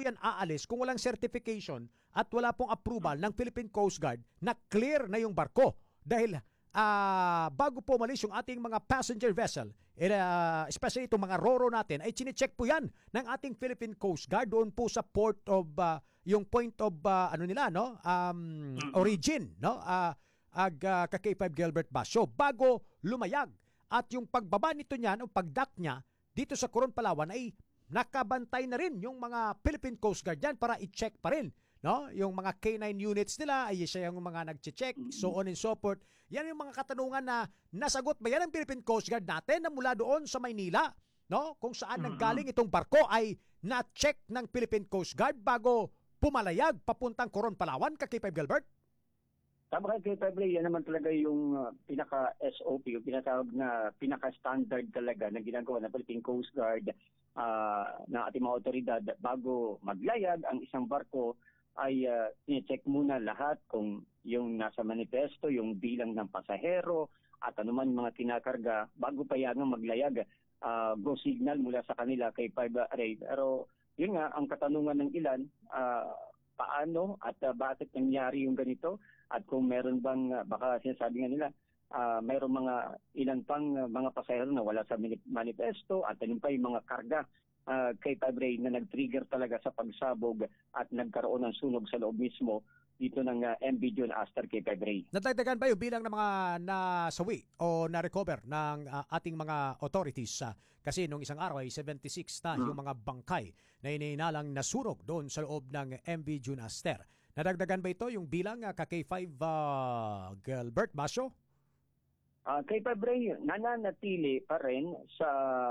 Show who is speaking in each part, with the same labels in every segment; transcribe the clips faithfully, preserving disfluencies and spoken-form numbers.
Speaker 1: yan aalis kung walang certification at wala pong approval ng Philippine Coast Guard na clear na yung barko. Dahil uh, bago po umalis yung ating mga passenger vessel, uh, especially itong mga roro natin, ay chinecheck po yan ng ating Philippine Coast Guard doon po sa port of, uh, yung point of, uh, ano nila, no? Um, origin, no? Uh, ag uh, ka K five Gilbert Basso, bago lumayag. At yung pagbaba nito niyan, o pagdak niya, dito sa Coron, Palawan, ay nakabantay na rin yung mga Philippine Coast Guard dyan para i-check pa rin. No? Yung mga K nine units nila, ay siya yung mga nag-check, so on and so forth. Yan yung mga katanungan na nasagot ba yan ng Philippine Coast Guard natin na mula doon sa Maynila? No? Kung saan nanggaling itong barko ay na-check ng Philippine Coast Guard bago pumalayag papuntang Coron, Palawan, ka K five Gilbert?
Speaker 2: Tama kayo, K five Ray, yan naman talaga yung uh, pinaka-S O P, yung pinatawag na pinaka-standard talaga na ginagawa ng Philippine Coast Guard uh, ng ating mga otoridad bago maglayag ang isang barko ay uh, check muna lahat kung yung nasa manifesto, yung bilang ng pasahero at anuman mga kinakarga bago pa yan maglayag. Uh, go signal mula sa kanila kay K five Ray. Pero yun nga, ang katanungan ng ilan, uh, paano at uh, bakit nangyari yung ganito? At kung meron bang, uh, baka sinasabi nga nila, uh, mayroong mga ilan pang uh, mga pasahero na wala sa manifesto at anong pa yung mga karga uh, kay K five Ray na nag-trigger talaga sa pagsabog at nagkaroon ng sunog sa loob mismo dito ng uh, M V June Aster K five Ray.
Speaker 1: Nadagdagan ba yung bilang ng mga nasawi o na-recover ng uh, ating mga authorities? Uh, kasi nung isang araw ay seventy-six na hmm. yung mga bangkay na ininalang nasunog doon sa loob ng M V June Aster. Nadagdagan ba ito yung bilang uh, ka K five uh, Gilbert Basso?
Speaker 2: Uh, K five Ray, nananatili pa rin sa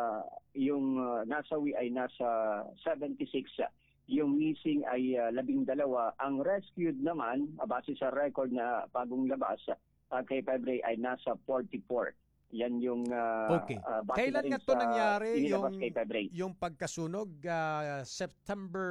Speaker 2: yung uh, nasawi ay nasa seventy-six. Uh, yung missing ay uh, labing dalawa. Ang rescued naman, uh, base sa record na bagong labas, uh, K five Ray ay nasa forty-four. Yan yung uh,
Speaker 1: okay.
Speaker 2: uh,
Speaker 1: Kailan nga ito nangyari yung,
Speaker 2: K
Speaker 1: yung pagkasunog? Uh, September...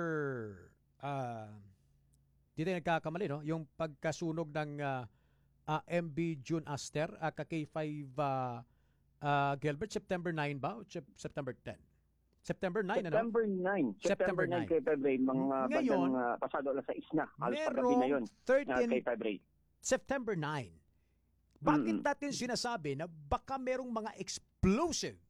Speaker 1: Uh, Di tayo nagkakamali, no? Yung pagkasunog ng uh, uh, M V June Aster, uh, ka K five uh, uh, Gilbert, September nine ba? O September ten? September nine,
Speaker 2: September
Speaker 1: ano?
Speaker 2: nine.
Speaker 1: September nine.
Speaker 2: K five Ray, mga
Speaker 1: ngayon,
Speaker 2: bandang uh, pasado alas sais na. Alas paggabi na yun.
Speaker 1: thirteen,
Speaker 2: uh, K five Ray.
Speaker 1: September nine. Bakit mm-hmm. natin sinasabi na baka merong mga explosive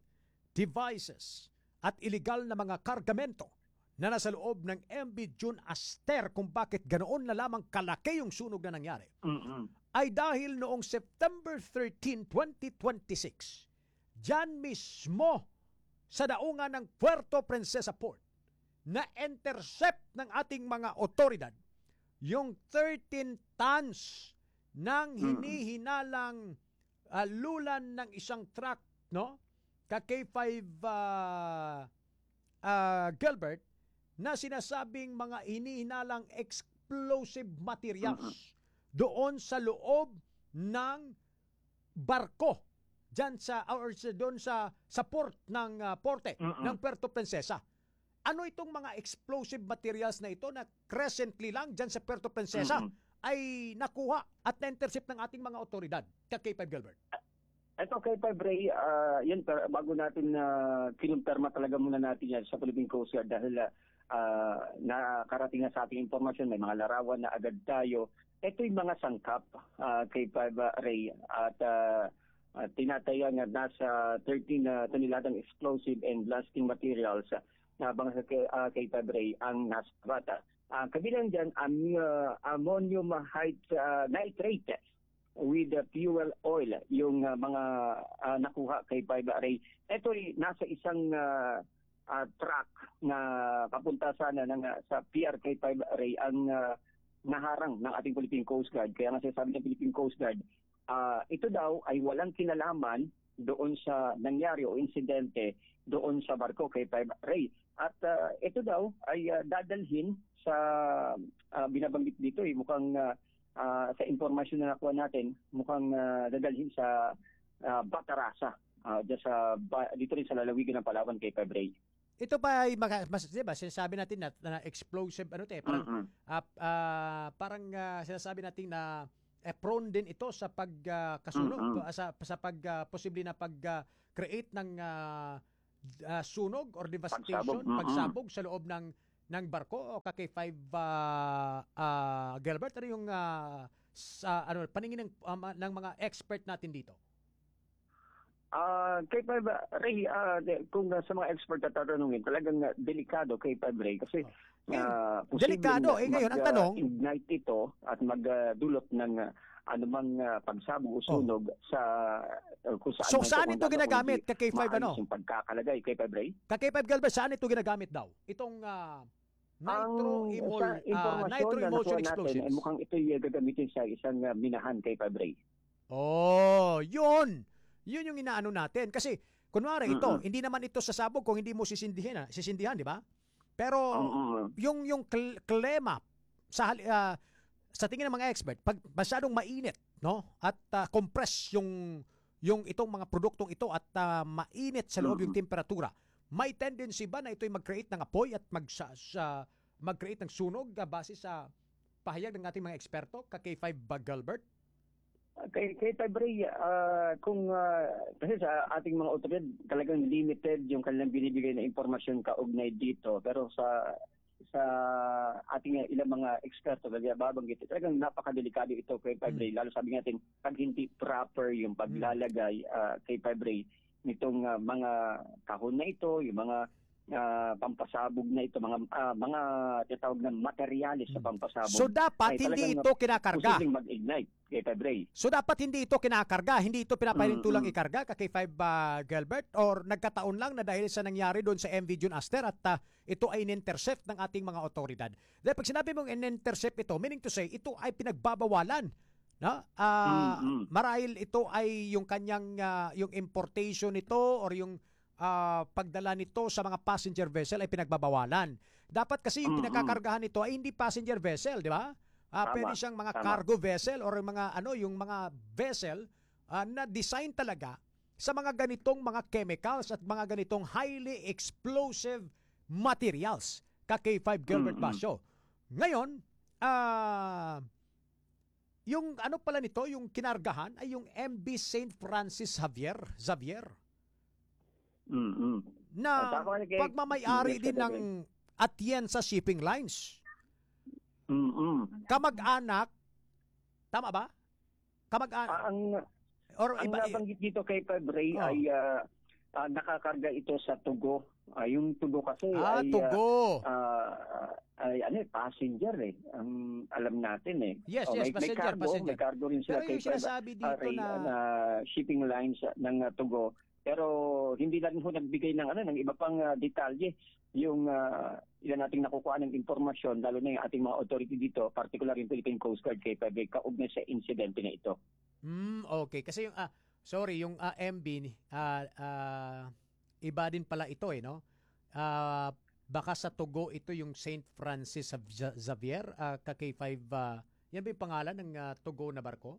Speaker 1: devices at illegal na mga kargamento na nasa loob ng M V June Aster kung bakit ganoon na lamang kalaki yung sunog na nangyari,
Speaker 2: mm-hmm.
Speaker 1: ay dahil noong September thirteen, twenty twenty-six, dyan mismo sa daungan ng Puerto Princesa Port, na-intercept ng ating mga otoridad yung thirteen tons ng hinihinalang uh, lulan ng isang truck, no? Ka K five uh, uh, Gilbert, na sinasabing mga hinihinalang explosive materials doon sa loob ng barko diyan sa or doon sa sa port ng uh, porte uh-uh. ng Puerto Princesa. Ano itong mga explosive materials na ito na recently lang diyan sa Puerto Princesa uh-uh. ay nakuha at na-intercept ng ating mga otoridad? Ka K five Gilbert.
Speaker 2: Ito K five Ray, uh, yun, bago natin uh, kinumpirma talaga muna natin yan sa Philippine Coast Guard dahil uh, Uh, nakarating na sa ating informasyon, may mga larawan na agad tayo. Ito yung mga sangkap, uh, K five Ray, at uh, uh, tinataya nga nasa thirteen uh, toneladang explosive and blasting materials na uh, bang sa uh, K five Ray ang nasabata. Uh, kabilang dyan, ang uh, ammonium uh, nitrate with uh, fuel oil, yung uh, mga uh, nakuha K five Ray. Ito ay nasa isang uh, Uh, truck na papunta sana ng, uh, sa P R K five Ray ang uh, naharang ng ating Philippine Coast Guard. Kaya nga sinasabi ng Philippine Coast Guard, uh, ito daw ay walang kinalaman doon sa nangyari o insidente doon sa barko K five Ray. At uh, ito daw ay uh, dadalhin sa uh, binabanggit dito, eh, mukhang uh, uh, sa informasyon na nakuha natin, mukhang uh, dadalhin sa uh, Batarasa. Uh, sa, dito rin sa lalawigan ng Palawan K five Ray.
Speaker 1: Ito pa ay maka, mas, diba, sinasabi natin na, na explosive ano te, parang uh-huh. uh, uh, parang uh, sinasabi natin na eh, prone din ito sa pagkasunog, uh, uh-huh. sa sa pag uh, posible na pag uh, create ng uh, uh, sunog or devastation,
Speaker 2: pagsabog, uh-huh.
Speaker 1: pagsabog sa loob ng ng barko o ka K five uh, uh, Gilbert? Ano yung uh, sa, ano, paningin ng, um, ng mga expert natin dito?
Speaker 2: Ah, K five Ray, ah, de- kung uh, sa mga expert na tatanungin, talagang uh, delikado K five Ray kasi
Speaker 1: Ngayon,
Speaker 2: uh,
Speaker 1: delikado. Eh, ngayon, ang tanong-
Speaker 2: ignite ito at magdulot ng uh, anumang uh, pagsabog o sunog sa uh, kung saan
Speaker 1: So,
Speaker 2: man
Speaker 1: saan
Speaker 2: kung
Speaker 1: ito
Speaker 2: ano,
Speaker 1: ginagamit,
Speaker 2: kung
Speaker 1: ka K five
Speaker 2: maalis
Speaker 1: ano?
Speaker 2: yung pagkakalagay K five Ray?
Speaker 1: Ka K five Gilbert, saan ito ginagamit daw? Itong uh, nitro
Speaker 2: Ang
Speaker 1: emul,
Speaker 2: sa
Speaker 1: uh,
Speaker 2: impormasyon
Speaker 1: nitro
Speaker 2: na
Speaker 1: emulsion
Speaker 2: nakuha natin,
Speaker 1: explosives.
Speaker 2: ay mukhang ito ay gagamitin sa isang uh, minahan K five Ray.
Speaker 1: Oh, yun. Yun yung inaano natin. Kasi, kunwari ito,
Speaker 2: Mm-mm.
Speaker 1: hindi naman ito sasabog kung hindi mo sisindihan, ah, sisindihan, di ba? Pero,
Speaker 2: Mm-mm.
Speaker 1: yung yung kl- klema, sa, hali- ah, sa tingin ng mga expert, pag masyadong mainit, no? At ah, compress yung, yung itong mga produktong ito at ah, mainit sa loob yung
Speaker 2: Mm-mm.
Speaker 1: temperatura, may tendency ba na ito'y mag-create ng apoy at mag, sa, sa- mag-create ng sunog ah, base sa pahayag ng ating mga eksperto, ka K five ba, Gilbert?
Speaker 2: Kay, kay Tabray, ah, kung ah, kasi sa ating mga otoridad talagang limited yung kanilang binibigay na impormasyon kaugnay dito. Pero sa sa ating ilang mga eksperto, kaya babanggit, talagang napakadelikado ito kay Tabray. Lalo sabi natin, pag hindi proper yung paglalagay ah, kay Tabray nitong ah, mga kahon na ito, yung mga ah, pampasabog na ito, mga ah, mga tinatawag na materyales sa pampasabog.
Speaker 1: So dapat
Speaker 2: ay
Speaker 1: hindi
Speaker 2: talagang
Speaker 1: ito kinakarga.
Speaker 2: posibleng mag-ignite kay Tabray.
Speaker 1: So dapat hindi ito kinakarga, hindi ito pinapalintulang
Speaker 2: Mm-mm.
Speaker 1: ikarga ka K five uh, Gilbert, or nagkataon lang na dahil sa nangyari doon sa M V June Aster at uh, ito ay in-intercept ng ating mga otoridad. Dahil pag sinabi mong in-intercept ito, meaning to say, ito ay pinagbabawalan. No? Ah,
Speaker 2: Mm-mm.
Speaker 1: marahil ito ay yung kanyang ah, yung importation nito or yung ah, pagdala nito sa mga passenger vessel ay pinagbabawalan. Dapat kasi yung
Speaker 2: Mm-mm.
Speaker 1: pinakakargahan nito ay hindi passenger vessel, di ba? Ah,
Speaker 2: Tama,
Speaker 1: pwede siyang mga
Speaker 2: tama.
Speaker 1: cargo vessel or yung mga ano, yung mga vessel ah, na design talaga sa mga ganitong mga chemicals at mga ganitong highly explosive materials. Ka K five Gilbert
Speaker 2: Mm-mm.
Speaker 1: Basyo. Ngayon, ah yung ano pala nito, yung kinargahan ay yung M V Saint Francis Xavier, Xavier
Speaker 2: Mm-mm.
Speaker 1: na
Speaker 2: Ah, tama kay-
Speaker 1: pagmamay-ari
Speaker 2: Yes,
Speaker 1: din
Speaker 2: Kay
Speaker 1: ng Atienza Shipping Lines.
Speaker 2: Mm-mm.
Speaker 1: Kamag-anak, tama ba? Kamag-anak,
Speaker 2: Ah, ang
Speaker 1: or
Speaker 2: ang
Speaker 1: iba,
Speaker 2: nabanggit dito kay Tabray
Speaker 1: Oh.
Speaker 2: ay ah, ah, nakakarga ito sa tugo. Ah, yung tugo kasi
Speaker 1: ah,
Speaker 2: ay ah,
Speaker 1: tugo.
Speaker 2: ah, ay ano eh, passenger eh. Ang alam natin eh.
Speaker 1: Yes,
Speaker 2: Oh,
Speaker 1: yes,
Speaker 2: may, may
Speaker 1: passenger,
Speaker 2: cargo,
Speaker 1: passenger.
Speaker 2: may cargo rin sila
Speaker 1: Pero
Speaker 2: kay
Speaker 1: yung sinasabi dito
Speaker 2: Tabray
Speaker 1: na,
Speaker 2: na shipping lines ng ah, tugo. Pero hindi lang ho nagbigay ng ano ng iba pang ah, detalye yung uh, ilan nating nakukuha ng impormasyon, lalo na yung ating mga authority dito, particular yung Philippine Coast Guard kay Tabray, kaugnay sa insidente na ito.
Speaker 1: hmm, okay. Kasi yung, ah, sorry, yung ah, M B, ah, ah, iba din pala ito eh, no? Ah, baka sa Tugo ito yung Saint Francis of Ja- Xavier, ah, ka K five, ah, yan ba yung pangalan ng ah, Tugo na barko?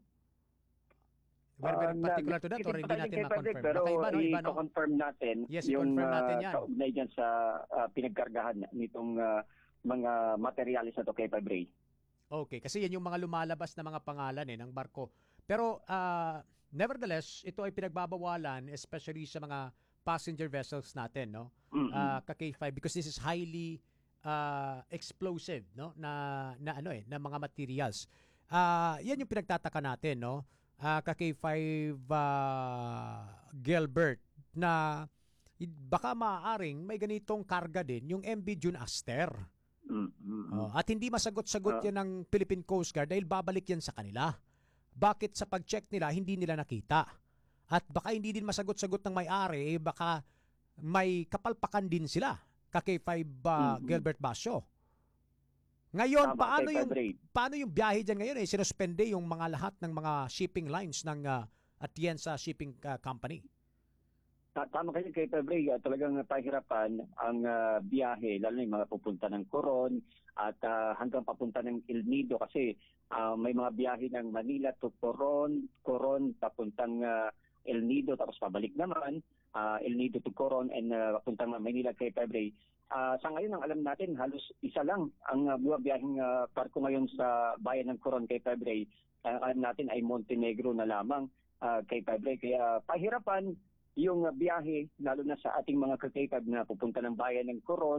Speaker 1: Very, very
Speaker 2: Ah, na-
Speaker 1: particular to that or hindi
Speaker 2: pa rin
Speaker 1: natin
Speaker 2: kay Tabray,
Speaker 1: ma-confirm?
Speaker 2: Pero
Speaker 1: Baka iba, no? Iba, no?
Speaker 2: i-confirm natin
Speaker 1: Yes,
Speaker 2: yung
Speaker 1: i-confirm natin
Speaker 2: ah,
Speaker 1: yan.
Speaker 2: kaugnay dyan sa ah, pinagkargahan nitong ah, mga materialis na to kay Tabray.
Speaker 1: Okay, kasi yan yung mga lumalabas na mga pangalan eh, ng barko. Pero ah, nevertheless, ito ay pinagbabawalan especially sa mga passenger vessels natin, no?
Speaker 2: Mm-mm.
Speaker 1: Ah, ka K five, because this is highly ah, explosive, no? Na na ano eh, na mga materials. Ah, yan yung pinagtataka natin, no? Ah, ka K five ah, Gilbert, na i- baka maaaring may ganitong karga din yung M V June Aster.
Speaker 2: Mm-mm.
Speaker 1: Oh, at hindi masagot-sagot
Speaker 2: Ah.
Speaker 1: yan ng Philippine Coast Guard dahil babalik yan sa kanila. Bakit sa pag-check nila hindi nila nakita? At baka hindi din masagot-sagot ng may-ari, eh, baka may kapalpakan din sila ka K five uh,
Speaker 2: Mhm.
Speaker 1: Gilbert Basyo. Ngayon,
Speaker 2: Tama,
Speaker 1: paano
Speaker 2: kay
Speaker 1: yung
Speaker 2: Tabray.
Speaker 1: paano yung biyahe diyan ngayon eh sinuspende yung mga lahat ng mga shipping lines ng uh, Atienza Shipping uh, Company.
Speaker 2: Ta- Tama kayo kay Tabray, ah, talagang pahirapan ang ah, biyahe, lalo na yung mga pupunta ng Coron at ah, hanggang papunta ng El Nido kasi ah, may mga biyahe ng Manila to Coron, Coron papuntang ah, El Nido tapos pabalik naman, ah, El Nido to Coron and ah, papuntang Manila kay Tabray. Ah, sa ngayon ang alam natin halos isa lang ang uh, buwabiyaheng ah, barko ngayon sa bayan ng Coron kay Tabray. Ang alam natin ay Montenegro na lamang ah, kay Tabray, kaya pahirapan yung uh, biyahe, lalo na sa ating mga kakatad na pupunta ng bayan ng Coron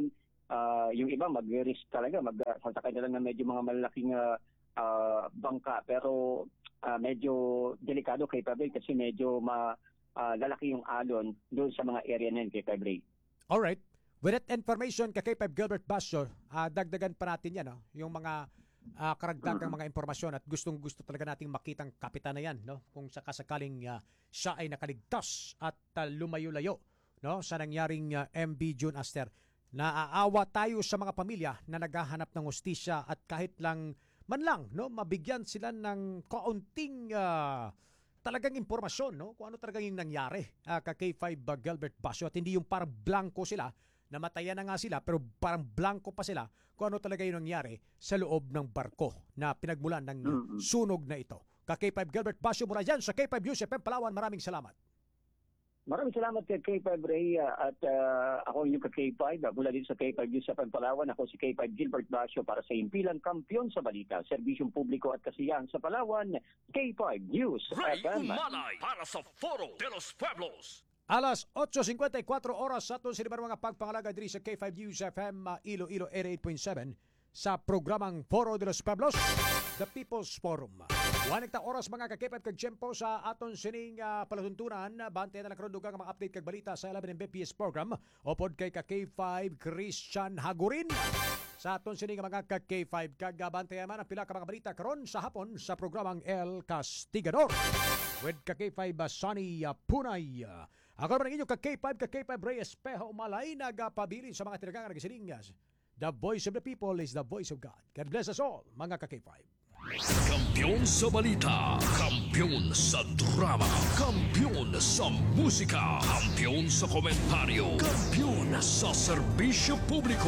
Speaker 2: ah, yung iba mag-risk talaga, mag-sasakay na lang ng medyo mga malalaking ah, ah, bangka. Pero ah, medyo delikado kay Febray kasi medyo ma, ah, lalaki yung alon doon sa mga area na yun kay Febray.
Speaker 1: Alright. With that information, kay K five Gilbert Basio, ah, dagdagan pa natin yan, no? Yung mga ah, karagdagang mga impormasyon at gustong-gusto talaga nating makitang kapitan na yan, no? Kung sakasakaling ah, siya ay nakaligtas at ah, lumayo-layo, no? Sa nangyaring ah, M V June Aster. Naaawa tayo sa mga pamilya na naghahanap ng hustisya at kahit lang man lang, no, mabigyan sila ng kaunting ah, talagang impormasyon, no, kung ano talagang yung nangyari uh, kay K five uh, Gilbert Basio, at hindi yung parang blanco sila, namatayan na nga sila pero parang blanco pa sila kung ano talaga yung nangyari sa loob ng barko na pinagmulan ng
Speaker 2: Mm-mm.
Speaker 1: sunog na ito. Kay K five Gilbert Basio mula dyan sa K five News F M Palawan, maraming salamat.
Speaker 2: Maraming salamat kay K five Ray ah, at ah, ako yung K five ah, mula dito sa K five News sa Palawan. Ako si K five Gilbert Basio para sa Impilang Kampiyon sa Balita, Serbisyong Publiko at Kasiyahan sa Palawan, K five News
Speaker 3: Ray
Speaker 2: F M.
Speaker 3: Umanay para sa Foro de los Pueblos.
Speaker 1: Alas eight fifty-four oras sa itong sinibar mga pagpangalaga diri sa K five News F M uh, Iloilo eighty-eight point seven sa programang Foro de los Pueblos, The People's Forum. Wanik ta oras mga kakipad kag tiyempo sa aton sining uh, palatuntunan. Bante na nakarundugan ang mga update kag balita sa eleven M B P S program upod kay ka K five Christian Hagurin. Sa aton sining mga ka K five kag bante man ang pila ka mga balita karon sa hapon sa programang El Castigador with ka K five uh, Sunny uh, Punay. Ako naman ang inyong ka K five ka K five Ray Espejo Malay nagapabili sa mga tinagang nagisining. The voice of the people is the voice of God. God bless us all, mga ka K five.
Speaker 3: Kampiyon sa balita, kampiyon sa drama, kampiyon sa musika, kampiyon sa komentaryo, kampiyon sa serbisyo publiko.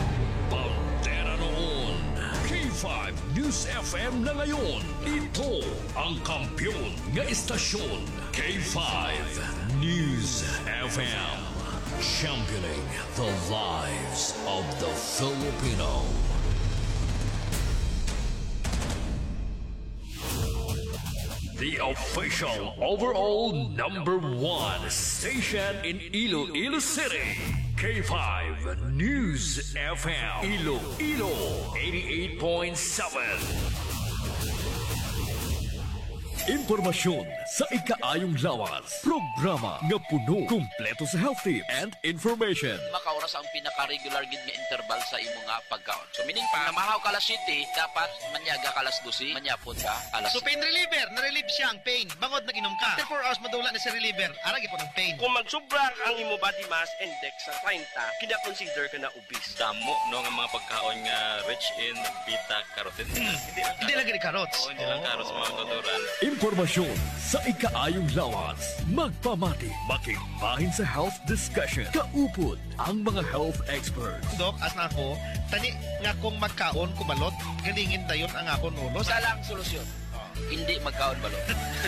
Speaker 3: Bandera noon, K five News F M na ngayon. Ito ang kampiyon nga istasyon, K five News F M. Championing the lives of the Filipino. The official overall number one station in Iloilo City. K five News F M. Iloilo eighty-eight point seven. Impormasyon sa ikaayong lawas. Programa nga puno, kumpleto sa health tips and information.
Speaker 4: Makaoras ang pinaka-regular gid nga interval sa imo nga pagkaon. So meaning pa, namahaw ka alas siyete, dapat manyaga ka alas dose, manyapon ka alas
Speaker 5: So pain reliever, na-relieve siya ang pain. Bangod na inom ka. After four hours madula na si reliever, aragi po ng pain.
Speaker 6: Kung magsubra ang imo body mass index sa thirty, kina-consider ka na obese.
Speaker 7: Damo no nga mga pagkaon nga rich in beta carotene.
Speaker 5: Hindi lagi ni carrots.
Speaker 7: Oo, hindi lang carrots mga natural.
Speaker 3: Impormasyon sa ikaayong lawas. Magpamati, makigbahin sa health discussion. Kaupod ang mga health experts.
Speaker 5: Dok, as na ako, tani nga kung magkaon kumalot, galingin dayon ang akon ulo.
Speaker 4: Sa lang solusyon. Hindi magkaon balot.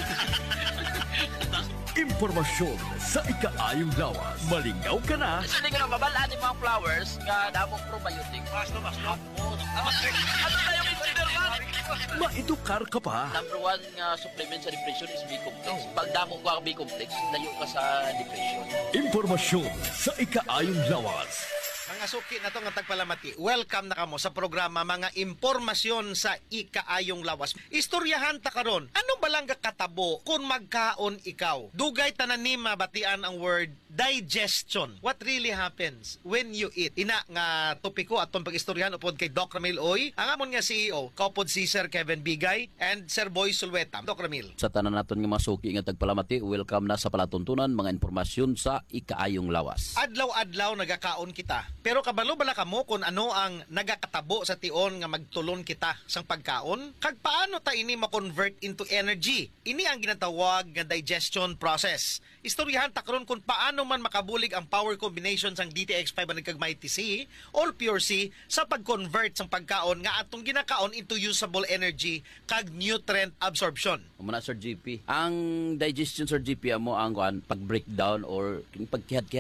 Speaker 3: Impormasyon sa ikaayong lawas. Malingaw ka na.
Speaker 4: Kasi hindi ka na mabalaan yung mga flowers nga damong probiotic. Mas no, mas no. Ano tayo consider man?
Speaker 3: Maedukar ka pa.
Speaker 4: Number one nga supplement sa depression is B-complex. Pag damong ka B-complex, layo ka sa depression.
Speaker 3: Impormasyon sa ikaayong lawas.
Speaker 5: Mga suki na to nga tagpalamati, welcome na kamo sa programa Mga Impormasyon sa Ikaayong Lawas. Istoryahan ta karon, ano ba lang katabo kung magkaon ikaw? Dugay tanan ni mabatian ang word digestion. What really happens when you eat? Ina nga topiko aton pag-istoryahan upod kay Doc Ramil Oy, ang amon nga C E O, kaupod si Sir Kevin Bigay and Sir Boy Sulweta. Doc Ramil.
Speaker 8: Sa tanan naton nga masuki nga tagpalamati, welcome na sa palatuntunan mga impormasyon sa Ikaayong Lawas.
Speaker 5: Adlaw-adlaw nagakaon kita. Pero kabalo bala kamo kung ano ang nagakatabo sa tion nga magtulon kita sang pagkaon? Kag paano ta ini ma-convert into energy? Ini ang ginatawag nga digestion process. Istoryahan ta karon kung paano man makabulig ang power combination sang D T X five hundred kag Mighty C or Pure C sa pag-convert sang pagkaon nga atong ginakaon into usable energy kag nutrient absorption.
Speaker 8: Muna Sir G P. Ang digestion Sir G P amo ang kuan pag-breakdown or pagkihad-kihad bala?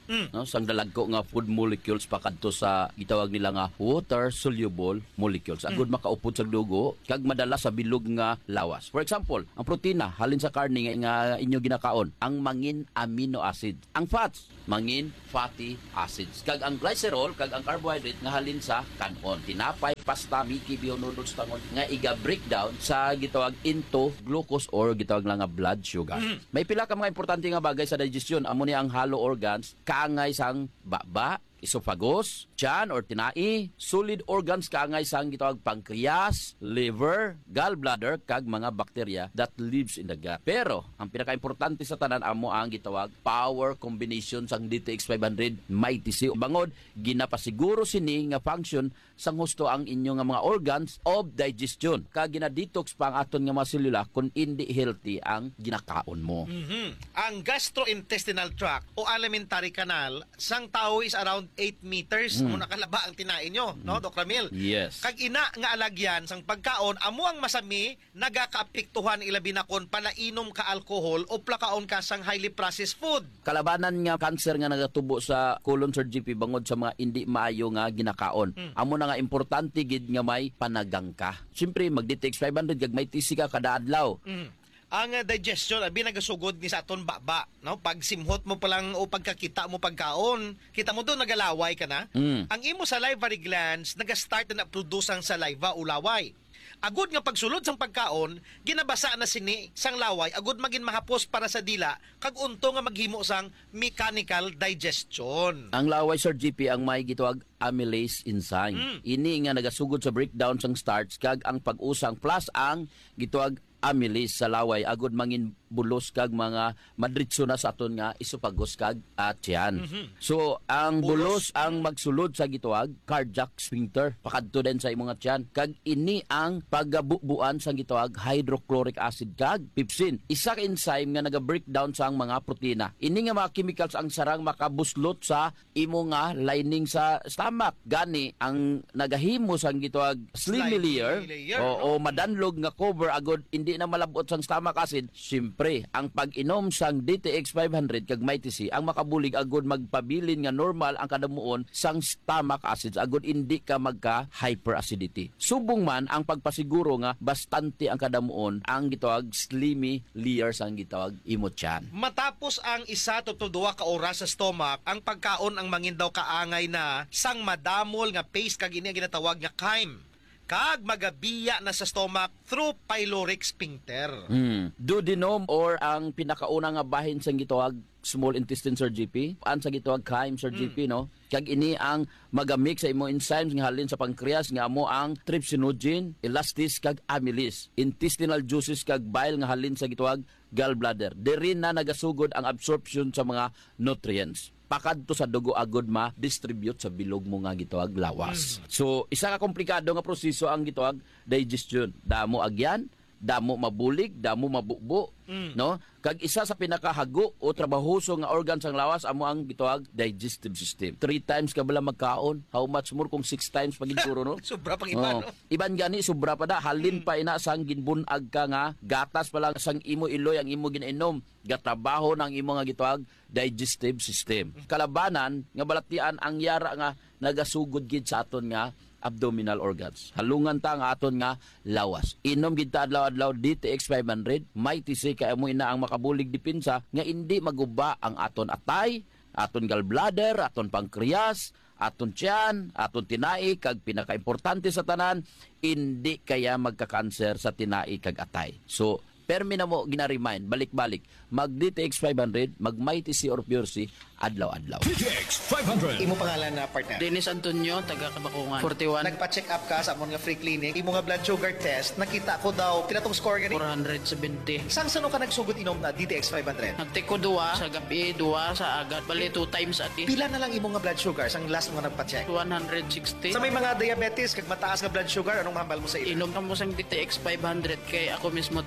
Speaker 5: Mm.
Speaker 8: no, sang dalagko nga food molecules pakadto sa gitawag nila nga water soluble molecules. Agud
Speaker 5: Mm.
Speaker 8: makaupod sa dugo kag madala sa bilog nga lawas. For example, ang protina halin sa karne nga, nga inyo ginakaon, ang mangin amino acid. Ang fats, mangin fatty acids. Kag ang glycerol kag ang carbohydrate nga halin sa kanon. Tinapay, pasta, miki, bio noodles tangon nga iga breakdown sa gitawag into glucose or gitawag lang nga blood sugar.
Speaker 5: Mm.
Speaker 8: May pila ka mga importante nga bagay sa digestion. Amo ni ang hollow organs, kaangay sang baba, esophagus, tiyan or tinai, solid organs kaangay sang gitawag pancreas, liver, gallbladder kag mga bakterya that lives in the gut. Pero ang pinaka-importante sa tanan amo ang gitawag power combination sang D T X five hundred Mighty C. Bangod ginapasiguro sini nga function sang husto ang inyo nga mga organs of digestion. Kag gina-detox pa ang aton nga mga selula kung hindi healthy ang ginakaon mo.
Speaker 5: Mhm. Ang gastrointestinal tract o alimentary canal sang tao is around eight meters.
Speaker 8: Mm.
Speaker 5: Mo nakalaba ang tinain nyo, no, Doc Ramil?
Speaker 8: Yes.
Speaker 5: Kag ina nga alagyan sang pagkaon, amo ang masami nagakaapektuhan ilabi na kon palainom ka alcohol o plakaon ka sang highly processed food.
Speaker 8: Kalabanan nga cancer nga nagatubo sa colon, Sir G P, bangod sa mga hindi maayo nga ginakaon.
Speaker 5: Mm.
Speaker 8: Amo na nga importante gid nga may panagang ka. Siyempre mag-D T X five hundred kag may T C ka kada adlaw.
Speaker 5: Mm. Ang uh, digestion abi nagasugod ni sa aton baba, no? Pag simhot mo pa lang o pagkakita mo pagkaon, kita mo doon nagalaway ka na.
Speaker 8: Mm.
Speaker 5: Ang imo salivary glands naga-start na produce ang saliva o laway. Agud nga pagsulod sang pagkaon, ginabasa na sini sang laway agud magin mahapos para sa dila kag unto nga maghimo sang mechanical digestion.
Speaker 8: Ang laway, Sir G P, ang may gitawag amylase enzyme.
Speaker 5: Mm.
Speaker 8: Ini nga nagasugod sa breakdown sang starch kag ang pag-usang plus ang gitawag amylase sa laway agud mangin bulos kag mga madritso na sa aton nga esophagus kag at tiyan.
Speaker 5: Mhm.
Speaker 8: So ang bulos,
Speaker 5: Bulos.
Speaker 8: ang magsulod sa gitawag cardiac sphincter pakadto din sa imong nga tiyan kag ini ang pagabubuan sa gitawag hydrochloric acid kag pepsin. Isa ka enzyme nga naga-breakdown sa ang mga protina. Ini nga mga chemicals ang sarang makabuslot sa imo nga lining sa stomach. Gani ang nagahimo sa gitawag slimy
Speaker 5: Slimy
Speaker 8: layer,
Speaker 5: layer,
Speaker 8: o, o
Speaker 5: no?
Speaker 8: madanlog nga cover agud hindi na malabot sang stomach acid. Siyempre, ang pag-inom sang D T X five hundred kag Mighty C ang makabulig agud magpabilin nga normal ang kadamuon sang stomach acids agud hindi ka magka hyperacidity. Subong man ang pagpasiguro nga bastante ang kadamuon ang gitawag slimy layer sang gitawag imo tiyan.
Speaker 5: Matapos ang isa to duwa ka oras sa stomach, ang pagkaon ang mangin daw kaangay na sang madamol nga paste kag ini ang ginatawag nga chyme. Kag magabiya na sa stomach through pyloric sphincter.
Speaker 8: Hmm. Duodenum or ang pinakauna nga bahin sa gitawag small intestine, Sir G P. An sa gitawag chyme, Sir G P, no? Kag ini ang magamix sa imo enzymes nga halin sa pancreas nga amo ang trypsinogen, elastis kag amylase. Intestinal juices kag bile nga halin sa gitawag gallbladder. Diri na nagasugod ang absorption sa mga nutrients. Pakadto sa dugo agud ma-distribute sa bilog mo nga gitawag lawas. Mm. So, isa ka komplikado nga proseso ang gitawag digestion. Damo agyan, damo mabulig, damo mabukbo,
Speaker 5: Mm.
Speaker 8: no? Kag isa sa pinakahago o trabahoso nga organ sang lawas amo ang gitawag digestive system. Three times ka bala magkaon, how much more kung six times pagiguro, no?
Speaker 5: Sobra pang iba,
Speaker 8: Oo.
Speaker 5: no?
Speaker 8: Iban gani sobra pa da halin pa ina sang ginbunag ka nga gatas pa lang sang imo iloy ang imo ginainom gatrabaho ng imo nga gitawag digestive system. Kalabanan nga balatian ang yara nga nagasugod gid sa aton nga abdominal organs. Halungan ta nga aton nga lawas. Inom gid ta adlaw-adlaw D T X five hundred, Mighty C kay amo ina ang makabulig dipinsa nga hindi maguba ang aton atay, aton gallbladder, aton pancreas, aton tiyan, aton tinai kag pinakaimportante sa tanan, hindi kaya magka-cancer sa tinai kag atay. So permi na mo gina-remind balik-balik mag D T X five hundred, mag Mighty C or Pure C adlaw-adlaw.
Speaker 3: D T X five hundred.
Speaker 5: Imo pangalan na partner?
Speaker 9: Dennis Antonio, taga Kabakungan. forty-one.
Speaker 5: Nagpa-check up ka sa amon nga free clinic. Imo nga blood sugar test, nakita ko daw kinatong score gani.
Speaker 9: four seventy.
Speaker 5: Sang sano ka nagsugod inom na D T X five hundred?
Speaker 9: Nagtake ko duwa sa gabi, duwa sa agad. Bali, two times ati.
Speaker 5: Pila na lang imo nga blood sugar sang last mo nga nagpa-check?
Speaker 9: one sixty.
Speaker 5: Sa may mga diabetes kag mataas nga blood sugar, anong mahambal mo sa ilo?
Speaker 9: Inom ka mo sang D T X five hundred kay ako mismo tested and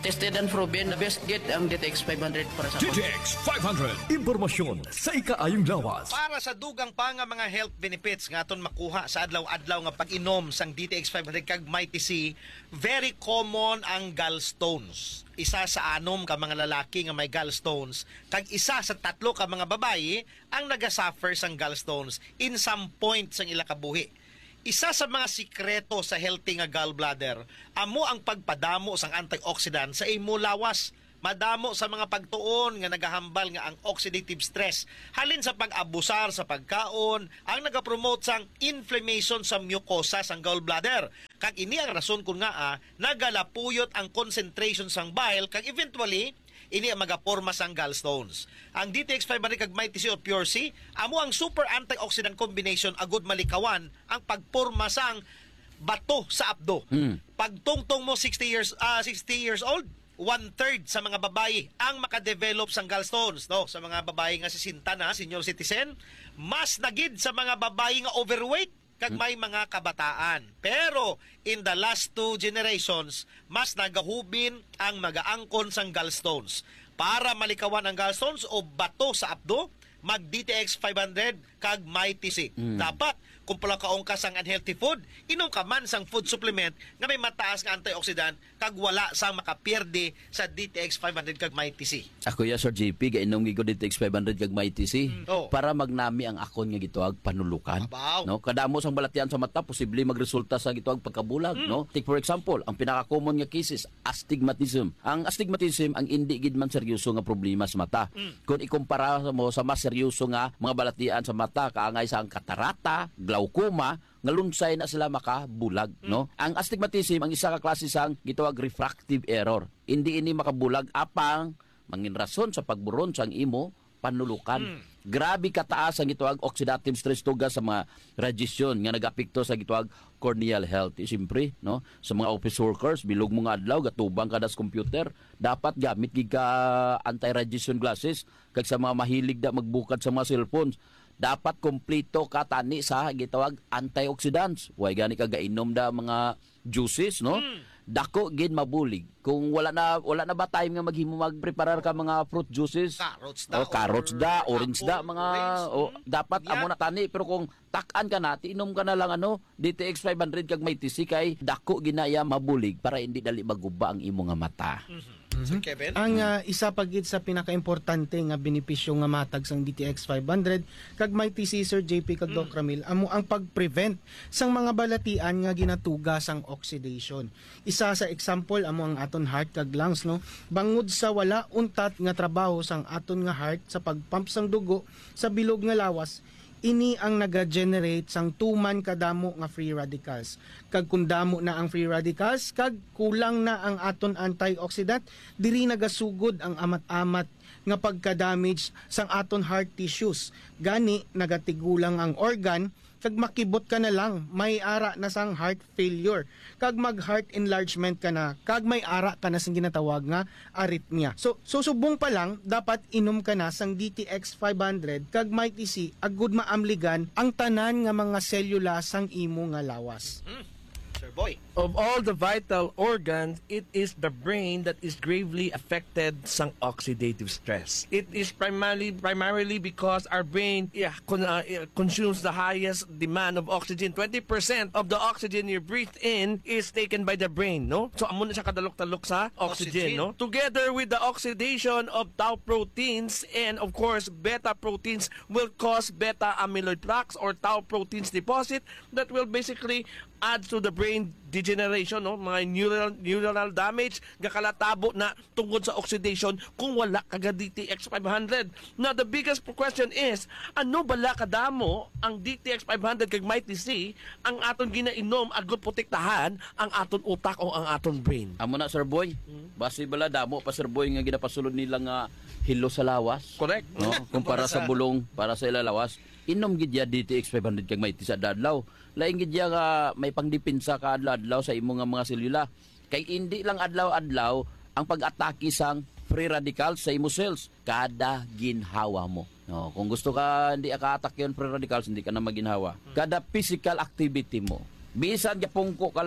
Speaker 9: unproven. Best get ang D T X five hundred para sa
Speaker 3: D T X five hundred. Impormasyon sa ikaayong lawas.
Speaker 5: Para sa dugang pa nga mga health benefits nga aton makuha sa adlaw-adlaw nga pag-inom sang D T X five hundred kag Mighty C, very common ang gallstones. Isa sa anom ka mga lalaki nga may gallstones kag isa sa tatlo ka mga babayi ang nagasuffer sang gallstones in some point sang ila kabuhi. Isa sa mga sikreto sa healthy nga gallbladder amo ang pagpadamo sang antioxidant sa imo lawas. Madamo sa mga pagtuon nga nagahambal nga ang oxidative stress halin sa pag-abusar sa pagkaon ang nagapromote sang inflammation sa mucosa sang gallbladder. Kag ini ang rason kung nga ah, nagalapuyot ang concentration sang bile kag eventually ini ang magaporma sang gallstones. Ang D T X five hundred kag Mighty C o Pure C amo ang super antioxidant combination agud malikawan ang pagporma sang bato sa abdo.
Speaker 8: Hmm.
Speaker 5: Pagtungtong mo sixty years ah sixty years old, one-third sa mga babayi ang makadevelop sang gallstones, no? Sa mga babayi nga sisinta na, senior citizen, mas nagid sa mga babayi nga overweight kag may mga kabataan. Pero in the last two generations, mas nagahubin ang magaangkon sang gallstones. Para malikawan ang gallstones o bato sa abdo, mag D T X five hundred kag Mighty C.
Speaker 8: Mm.
Speaker 5: Dapat kung pala kaong ka sang unhealthy food, inom ka man sang food supplement nga may mataas nga antioxidant kag wala sang makapierde sa D T X five hundred kag Mighty C.
Speaker 8: Ako ya Sir J P, gainom ko D T X five hundred kag Mighty C
Speaker 5: Oh.
Speaker 8: para magnami ang akon nga gituag panulukan.
Speaker 5: Abaw.
Speaker 8: No, kadamo sang balatian sa mata posible magresulta sa gituag pagkabulag, no? Take for example, ang pinaka-common nga cases, astigmatism. Ang astigmatism ang indi gid man seryoso nga problema sa mata. Kung ikumpara mo sa mas seryoso nga mga balatian sa mata kaangay sa ang katarata, glaucoma, nga lunsay na sila makabulag, no? Ang astigmatism ang isa ka klase sang gitawag refractive error. Hindi ini makabulag apang mangin rason sa pagburon sang imo panulukan. Grabe kataas ang gitawag oxidative stress tugas sa mga radiation nga nagapekto sa gitawag corneal health. Siyempre, no? Sa mga office workers, bilog mo nga adlaw gatubang kada sa computer, dapat gamit gid ka anti-radiation glasses kag sa mga mahilig da magbukad sa mga cellphones. Dapat kompleto ka tani sa gitawag antioxidants. Way gani ka gainom da mga juices, no? Mm. Dako gid mabulig. Kung wala na wala na ba time nga maghimo magpreparar ka mga fruit juices?
Speaker 5: Carrots da,
Speaker 8: o carrots da,
Speaker 5: or
Speaker 8: orange da,
Speaker 5: apple,
Speaker 8: mga
Speaker 5: orange,
Speaker 8: o,
Speaker 5: mm.
Speaker 8: dapat
Speaker 5: Yan.
Speaker 8: amo na tani, pero kung tak-an ka na, inom ka na lang ano, D T X five hundred kag Mighty C kay dako ginaya mabulig para hindi dali maguba ang imo nga mata.
Speaker 5: Mm-hmm. Sir Kevin?
Speaker 10: Ang uh, isa pagid sa pinaka-importante nga benepisyo nga matag sang D T X five hundred kag Mighty C Sir J P kag Doc Ramil amo ang pag-prevent sang mga balatian nga ginatuga sang oxidation. Isa sa example amo ang aton heart kag lungs, no? Bangod sa wala untat nga trabaho sang aton nga heart sa pagpump sang dugo sa bilog nga lawas, ini ang naga-generate sang tuman kadamo nga free radicals. Kag kung damo na ang free radicals, kag kulang na ang aton antioxidant, diri nagasugod ang amat-amat nga pagka-damage sang aton heart tissues. Gani nagatigulang ang organ, kag makibot ka na lang, may ara na sang heart failure. Kag mag-heart enlargement ka na, kag may ara ka na sang ginatawag nga arrhythmia. So, susubong pa lang, dapat inom ka na sang D T X five hundred kag Mighty C, agud maamligan ang tanan nga mga selula sang imo nga lawas.
Speaker 5: Mm. Sir Boy.
Speaker 6: Of all the vital organs, it is the brain that is gravely affected sang oxidative stress. It is primarily primarily because our brain yeah, con- uh, consumes the highest demand of oxygen. twenty percent of the oxygen you breathe in is taken by the brain, no? So amo na siya kadalok-talok sa oxygen,
Speaker 5: Oxygen.
Speaker 6: no? Together with the oxidation of tau proteins and of course beta proteins will cause beta amyloid plaques or tau proteins deposit that will basically add to the brain degeneration, no? Mga neural neuronal damage nga kalatabo na tungod sa oxidation kung wala kaga D T X five hundred. Now the biggest question is, ano bala kadamo ang D T X five hundred kag Mighty C ang aton ginainom agud protektahan ang aton utak o ang aton brain?
Speaker 8: Amo na Sir Boy. Basi bala damo pa Sir Boy nga ginapasulod nila nga hilo sa lawas.
Speaker 6: Correct.
Speaker 8: No? Kumpara sa bulong para sa ilalawas. Inom gid ya D T X five hundred kag Mighty sa adlaw. Laing gid ya nga may pangdipinsa ka adlaw sa imo nga mga selula. Kay hindi lang adlaw-adlaw ang pag-atake sang free radicals sa imo cells kada ginhawa mo. No, kung gusto ka hindi ka-attack yon free radicals, hindi ka na maginhawa. Kada physical activity mo. Bisan gapungko ka lang,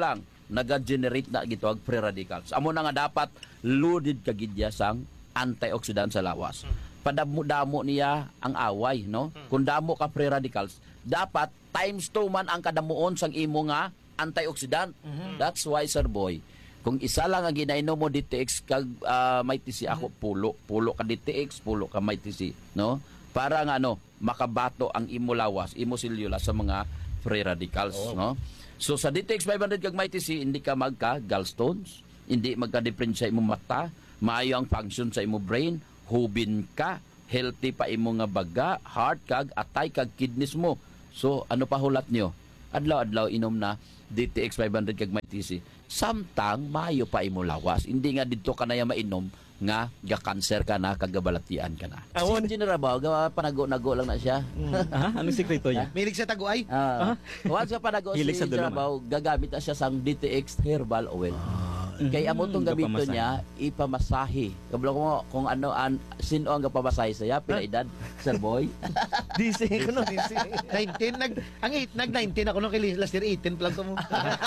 Speaker 8: naga-generate na gitawag free radicals. Amo na nga dapat loaded kagidya sang antioxidant sa lawas. Padamo-damo niya ang away, no? Kung damo ka free radicals, dapat times two man ang kadamuon sang imo nga antioxidant. That's why, Sir Boy, kung isa lang ang ginainom mo D T X kag uh, may T C ako, pulo. Pulo ka D T X, pulo ka may T C, no? Para nga ano, makabato ang imo lawas, imo selula sa mga free radicals, oh. no? So sa D T X five hundred kag may T C, hindi ka magka gallstones, hindi magka-different sa imo mata, maayo ang function sa imo brain, hubin ka, healthy pa imo nga baga, heart kag atay kag kidneys mo. So ano pa hulat nyo? Adlaw-adlaw inom na D T X five hundred kag may T C. Samtang maayo pa imo lawas. Hindi nga didto ka na ya mainom nga ga-cancer ka na, kagabalatian ka na. Si Engineer Abaw, gawa panago-nago lang na siya.
Speaker 11: Ah, anong sikreto niya?
Speaker 5: Milig sa taguay.
Speaker 8: Ah, once ka panago si
Speaker 11: Hilig sa
Speaker 8: Engineer
Speaker 11: duluma.
Speaker 8: Abaw, gagamit na siya sang D T X herbal oil. Kaya amo tong gamito
Speaker 11: Gapamasahe.
Speaker 8: niya, ipamasahe. Kabalo ko kung ano an sino ang gapamasahe sa ya, pila edad, Sir Boy?
Speaker 5: D C ko no, D C. nineteen nag ang eight nag nineteen ako no kay last year eighteen lang ko mo.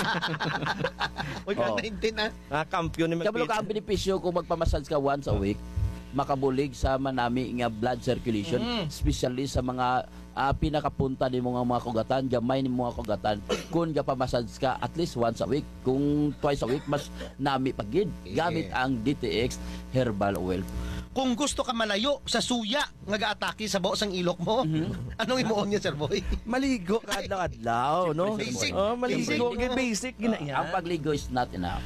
Speaker 5: Oy,
Speaker 8: Oh.
Speaker 5: nineteen ah.
Speaker 6: Ah, kampiyon ni
Speaker 8: Kabalo ka ang benepisyo kung magpamassage ka once a week, makabulig sa manami nga blood circulation, especially sa mga ah, pinakapunta ni mga mga kugatan, gamay ni mga kugatan. Kung gapamassage ka at least once a week, kung twice a week, mas nami pagid. Gamit ang D T X herbal oil.
Speaker 5: Kung gusto ka malayo sa suya nga gaatake sa baos ang ilok mo, anong imuon niya, Sir Boy?
Speaker 6: Maligo ka adlaw-adlaw, no?
Speaker 5: Basic.
Speaker 6: Oh, maligo
Speaker 5: Basic.
Speaker 6: ka basic gina yan.
Speaker 8: Ang pagligo is not enough.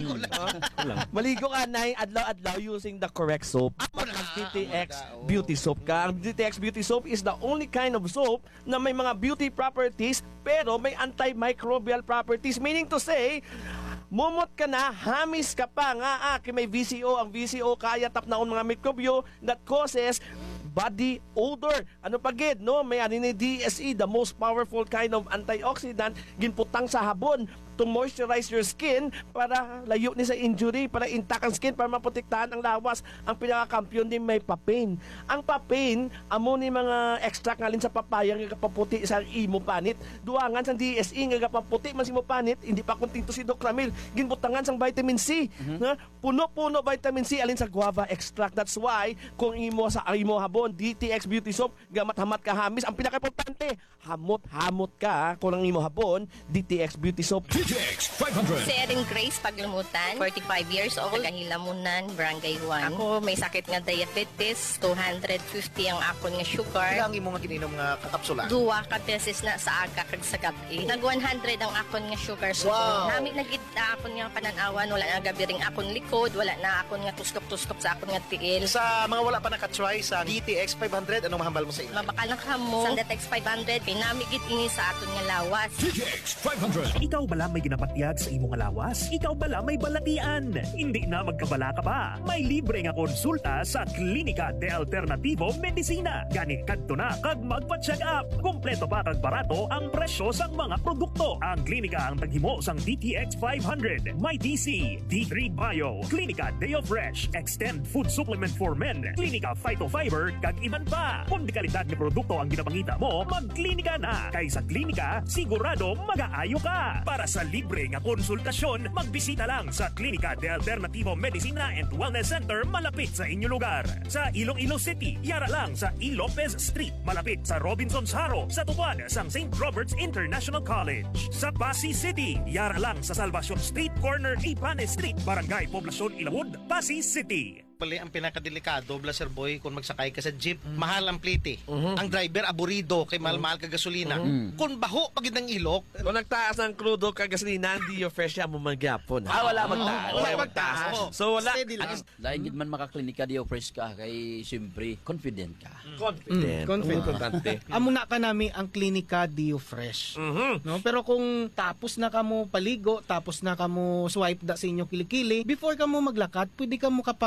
Speaker 6: Maligo ka na adlaw-adlaw using the correct soap. Pag ang D T X beauty soap ka. Ang D T X beauty soap is the only kind of soap na may mga beauty properties pero may antimicrobial properties. Meaning to say, mumot ka na, hamis ka pa nga, ah, kay may V C O. Ang V C O kaya tap na mga mikrobyo that causes body odor. Ano pa gid, no? May ano ni D S E, the most powerful kind of antioxidant, ginputang sa habon to moisturize your skin para layo ni sa injury, para intact ang skin, para maprotektahan ang lawas. Ang pinakakampiyon din may papain. Ang papain, amo ni mga extract ngalin sa papaya nga kapaputi sa imo panit. Duangan sa D S E nga kapaputi man si mo panit, hindi pa kunting to si Doc Ramil. Ginbutangan sang vitamin C. Na puno-puno vitamin C alin sa guava extract. That's why kung imo sa imo habon D T X beauty soap, gamat-hamat ka hamis. Ang pinaka-importante, hamot-hamot ka kung ang imo habon D T X beauty soap.
Speaker 3: D T X five hundred.
Speaker 12: Si Erin Grace Paglumutan, forty-five years old, Hilamunan, Barangay one. Ako may sakit nga diabetes, two hundred fifty ang akon nga sugar.
Speaker 5: Ilang imo nga gininom nga kakapsula?
Speaker 12: Duwa ka beses na sa aga kag sa gabi. Nag one hundred ang akon nga sugar. So,
Speaker 5: Wow.
Speaker 12: nami nagid na akon nga pananawan, wala na gabi ring akon likod, wala na akon nga tuskop-tuskop sa akon nga tiil.
Speaker 5: Sa mga wala pa nakatry sa D T X five hundred, anong mahambal mo sa ila?
Speaker 12: Mabakal na kamo sa D T X five hundred, pinamigit ini sa aton nga lawas.
Speaker 3: D T X five hundred.
Speaker 13: Ikaw bala may ginapatyag sa imong lawas? Ikaw bala may balatian? Hindi na magkabala ka pa. May libre nga konsulta sa Klinika de Alternativo Medicina. Gani kadto na kag magpa-check up. Kompleto pa kag barato ang presyo sang mga produkto. Ang klinika ang taghimo sang D T X five hundred, may D C, D three Bio, Klinika Deo Fresh, Extend Food Supplement for Men, Klinika Phytofiber, kag iban pa. Kung di kalidad ni produkto ang ginapangita mo, magklinika na. Kay sa klinika, sigurado mag-aayo ka. Para sa libre nga konsultasyon, magbisita lang sa Klinika de Alternativo Medicina and Wellness Center malapit sa inyong lugar. Sa Iloilo City, yara lang sa E. Lopez Street, malapit sa Robinson's Haro, sa tupad sang Saint Robert's International College. Sa Pasig City, yara lang sa Salvacion Street, corner Ipanes Street, Barangay Poblacion Ilawod, Pasig City.
Speaker 5: Pali ang pinakadelikado, Blaser Boy, kung magsakay ka sa jeep, mahal ang plite. Ang driver aburido kay mahal-mahal ka gasolina. Kung baho pagid ng ilok,
Speaker 6: Kung nagtaas ang crudo kag gasolina, hindi yung fresh mo magyapon.
Speaker 8: Ah, wala magtaas.
Speaker 6: Wala
Speaker 5: Wala
Speaker 6: magtaas.
Speaker 5: magtaas.
Speaker 6: So wala.
Speaker 5: steady lang.
Speaker 8: Dahil gid man makaklinika di fresh ka, kay siyempre confident ka.
Speaker 6: Confident.
Speaker 10: Mm, confident.
Speaker 6: Importante.
Speaker 10: Amo na ka nami ang klinika Dio Fresh.
Speaker 6: Mhm.
Speaker 10: No, pero kung tapos na kamo paligo, tapos na kamo swipe da sa inyo kilikili, before ka mo maglakad, pwede ka mo kapangapi.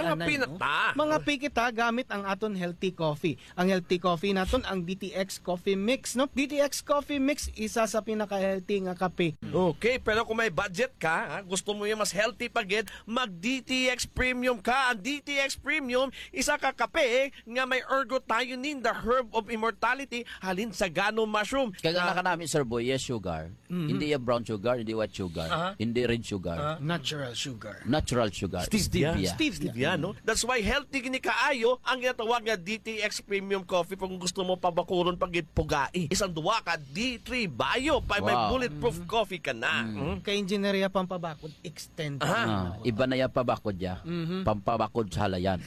Speaker 10: mga
Speaker 6: Mga pinata.
Speaker 10: No? Mga pikita gamit ang aton healthy coffee. Ang healthy coffee naton ang D T X Coffee Mix, no? D T X Coffee Mix isa sa pinaka-healthy nga kape.
Speaker 6: Okay, pero kung may budget ka, ha, gusto mo yung mas healthy pagid, mag-D T X Premium ka. Ang D T X Premium, isa ka kape nga may ergothioneine, the herb of immortality, halin sa gano mushroom.
Speaker 8: Kaya na namin, Sir Boy, yes, sugar.
Speaker 10: Mhm.
Speaker 8: Hindi yung brown sugar, hindi white sugar,
Speaker 6: Aha.
Speaker 8: hindi red sugar.
Speaker 10: Natural sugar.
Speaker 8: Natural sugar.
Speaker 6: Stevia.
Speaker 8: Stevia.
Speaker 6: Stevia, no? That's why healthy gini kaayo ang ginatawag nga D T X Premium Coffee kung gusto mo pabakuron pagit pugai. Isang duwa ka D three Bio pa may
Speaker 8: Wow.
Speaker 6: bulletproof coffee ka na. Mm.
Speaker 10: Kay engineeria pampabakod extend.
Speaker 8: Ah, iba na yung pabakod ya.
Speaker 10: Mhm.
Speaker 8: Pampabakod sa halayan.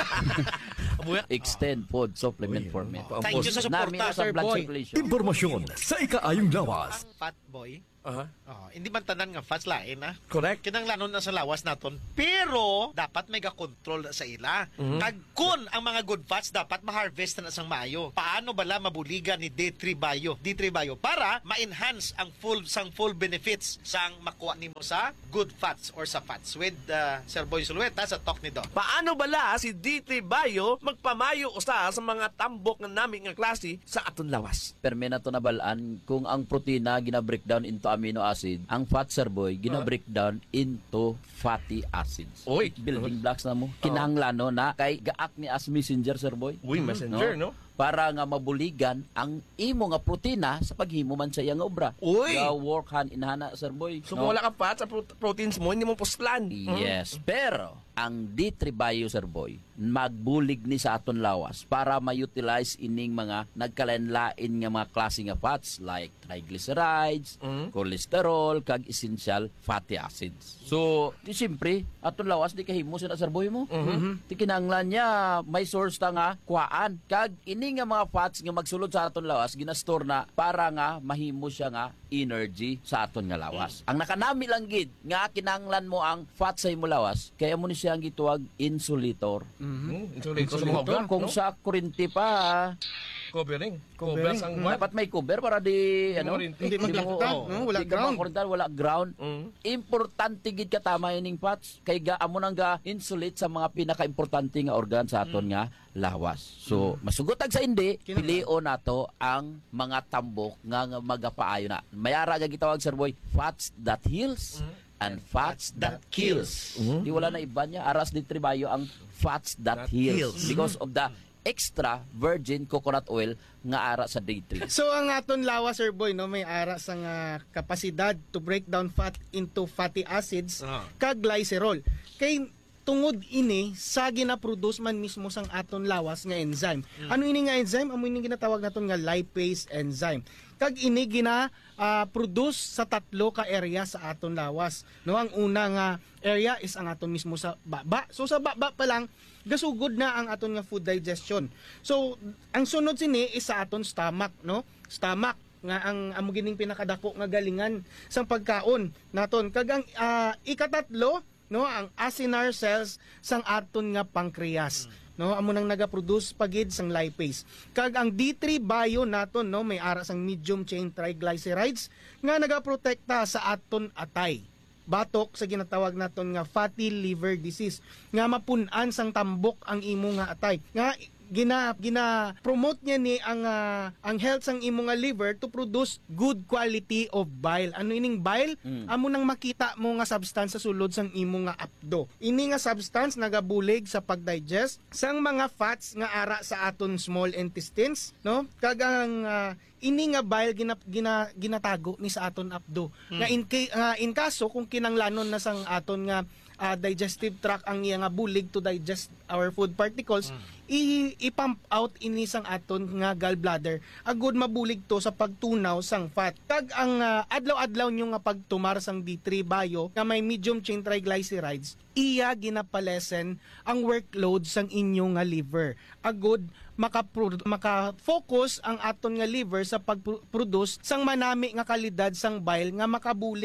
Speaker 6: Abuya.
Speaker 8: Extend food supplement for men.
Speaker 5: Thank you sa
Speaker 8: Nami
Speaker 5: suporta,
Speaker 8: na sa
Speaker 10: Sir
Speaker 8: blood
Speaker 10: Boy.
Speaker 8: circulation.
Speaker 3: Impormasyon sa ikaayong lawas.
Speaker 5: Fat boy.
Speaker 6: Aha.
Speaker 5: Oh, hindi man tanan nga fats lain na.
Speaker 6: Correct.
Speaker 5: Kinanglanon na sa lawas naton. Pero dapat may ga-control sa ila.
Speaker 6: Mhm.
Speaker 5: Kag kun ang mga good fats dapat ma-harvest na sang maayo. Paano bala mabuligan ni D three Bio? D three Bio para ma-enhance ang full sang full benefits sang makuha nimo sa good fats or sa fats with uh, Sir Boy Sulueta sa talk ni Don.
Speaker 6: Paano bala si D three Bio magpamayo usa sa mga tambok nga nami nga klase sa aton lawas?
Speaker 8: Perme na to nabalaan kung ang protina gina-breakdown into amino acid, ang fat, Sir Boy, gina-breakdown into fatty acids.
Speaker 6: Oy.
Speaker 8: Building blocks na mo. Kinahanglan no na kay gaak ni as messenger, Sir Boy.
Speaker 6: Uy, messenger, no?
Speaker 8: Para nga mabuligan ang imo nga protina sa paghimo man sa iyang obra.
Speaker 6: Uy.
Speaker 8: Ga work hand in hand, Sir Boy.
Speaker 6: So kung wala ka fat sa pro- proteins mo, hindi mo puslan.
Speaker 8: Yes, pero ang D three Bio, Sir Boy, magbulig ni sa aton lawas para ma-utilize ining mga nagkalain-lain nga mga klase nga fats like triglycerides,
Speaker 6: Mhm.
Speaker 8: cholesterol, kag essential fatty acids. So, di siyempre, aton lawas di kahimo sa Sir Boy mo.
Speaker 6: Mhm.
Speaker 8: Di kinahanglan niya may source ta nga kuhaan. Kag ini nga mga fats nga magsulod sa aton lawas ginastore na para nga mahimo siya nga energy sa aton nga lawas. Ang nakanami lang gid nga kinahanglan mo ang fat sa imo lawas kaya mo ni siya ang gituwag insulator.
Speaker 6: Mm-hmm. Insulator sa mga obra,
Speaker 8: Kung
Speaker 6: no?
Speaker 8: sa kurinti pa
Speaker 6: Covering.
Speaker 10: Covering.
Speaker 6: Cover sang
Speaker 8: mm, dapat may cover para di ano
Speaker 10: Hindi
Speaker 8: mo-
Speaker 10: maglakta,
Speaker 8: oo,
Speaker 10: no? Wala
Speaker 8: di ka
Speaker 10: ground.
Speaker 8: makurintan, wala ground.
Speaker 6: Mm.
Speaker 8: Importante gid ka tama ining fats kay ga amo nang ga insulate sa mga pinaka-importante nga organ sa aton nga lawas. So masugotag sa hindi pilio nato ang mga tambok nga, nga magapaayo na. Mayara nga gitawag, Sir Boy, fats that heals and fats that kills. Di wala na iba niya aras di tribayo ang fats that,
Speaker 6: That
Speaker 8: heals,
Speaker 6: heals.
Speaker 8: because of the extra virgin coconut oil nga ara sa day three.
Speaker 10: So ang aton lawas, Sir Boy, no, may ara sa nga kapasidad to break down fat into fatty acids
Speaker 5: Ah.
Speaker 10: kag glycerol. Kay tungod ini sa gina-produce man mismo sang aton lawas nga enzyme. Ano ini nga enzyme? Amo ini ginatawag naton nga lipase enzyme. Kag ini gina ah, produce sa tatlo ka area sa aton lawas. No, ang una nga area is ang aton mismo sa baba. So sa baba pa lang gasugod na ang aton nga food digestion. So ang sunod sini is sa aton stomach, no? Stomach nga ang amo gining pinakadako nga galingan sang pagkaon naton. Kag ang ah, ikatatlo, no, ang acinar cells sang aton nga pancreas. No, amo nang naga-produce pagid sang lipase. Kag ang D three Bio naton, no, may ara sang medium chain triglycerides nga nagaprotekta sa aton atay. Batok sa ginatawag naton nga fatty liver disease nga mapun-an sang tambok ang imo nga atay. Nga gina gina promote niya ni ang ah, ang health sang imo nga liver to produce good quality of bile. Ano ining bile? Amo nang makita mo nga substance sa sulod sang imo nga apdo. Ini nga substance nagabulig sa pagdigest sang mga fats nga ara sa aton small intestines, no? Kagang ah, ini nga bile gina, gina, ginatago ni sa aton apdo. Nga in, kay- nga in kaso kung kinanglanon na sang aton nga ah, digestive tract ang iya nga bulig to digest our food particles, i- i-pump out ini sang aton nga gallbladder. Agud mabulig to sa pagtunaw sang fat. Kag ang ah, adlaw-adlaw nyo nga pagtumar sang D three Bio nga may medium chain triglycerides, iya ginapalesen ang workload sang inyo nga liver. Agud maka-pro- maka-focus ang aton nga liver sa pag-produce sang manami nga kalidad sang bile nga makabulig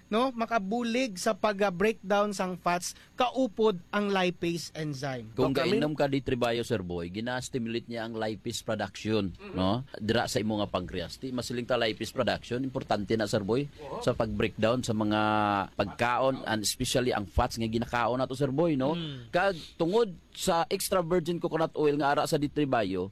Speaker 10: no, makabulig sa pag-breakdown sang fats kaupod ang lipase enzyme.
Speaker 8: Kung gainom ka D three bio, Sir Boy, gina-stimulate niya ang lipase production, no? Dira sa imo nga pancreas. Di masiling ta lipase production, importante na, Sir Boy, sa pag-breakdown sa mga pagkaon, and especially ang fats nga ginakaon nato, Sir Boy, no? Kag tungod sa extra virgin coconut oil nga ara sa D three bio,